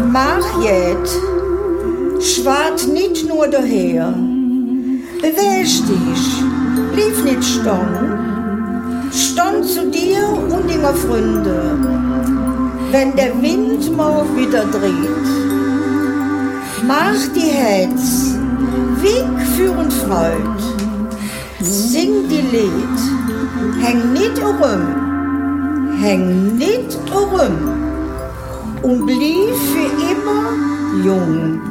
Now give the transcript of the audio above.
Mach jet, schwart nicht nur daher, beweg dich, blieb nicht stehen, stand zu dir und deiner Freunde, wenn der Wind mal wieder dreht. Mach die Herz, weg für und Freud, sing die Lied, häng nicht rum und blieb für immer jung.